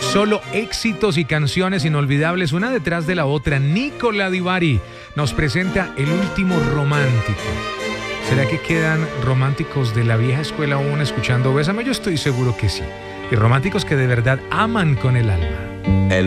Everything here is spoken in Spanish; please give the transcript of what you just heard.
Solo éxitos y canciones inolvidables, una detrás de la otra. Nicola Di Bari nos presenta El último romántico. ¿Será que quedan románticos de la vieja escuela aún escuchando Bésame? Yo estoy seguro que sí. Y románticos que de verdad aman con el alma. El